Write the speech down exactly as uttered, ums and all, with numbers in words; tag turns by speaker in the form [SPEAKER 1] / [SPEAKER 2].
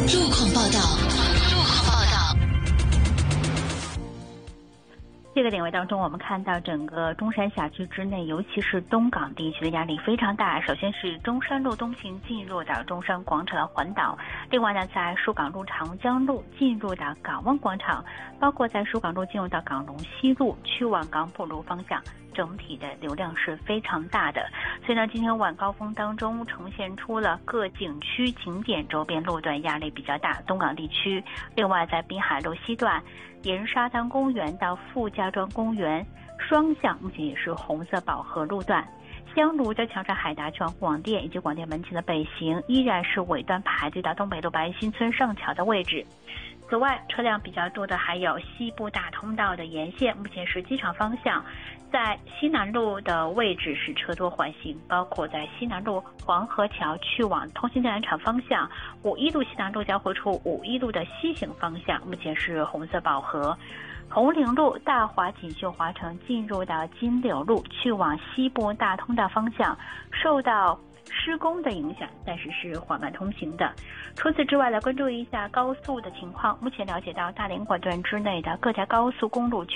[SPEAKER 1] 路况报道。路况报道。
[SPEAKER 2] 这个点位当中，我们看到整个中山辖区之内，尤其是东港地区的压力非常大。首先是中山路东行进入到中山广场的环岛，另外呢，在疏港路长江路进入到港湾广场，包括在疏港路进入到港龙西路去往港埔路方向，整体的流量是非常大的。所以呢，今天晚高峰当中呈现出了各景区景点周边路段压力比较大，东港地区，另外在滨海路西段沿沙滩公园到傅家庄公园双向目前也是红色饱和路段，香炉的桥站海达去往广电以及广电门前的北行依然是尾端排队到东北路白新村上桥的位置。此外，车辆比较多的还有西部大通道的沿线，目前是机场方向，在西南路的位置是车多缓行，包括在西南路黄河桥去往通信电缆厂方向，五一路西南路交汇处五一路的西行方向目前是红色饱和。红岭路大华锦绣华城进入到金柳路去往西部大通道方向，受到施工的影响，暂时是缓慢通行的。除此之外，来关注一下高速的情况。目前了解到大连管段之内的各家高速公路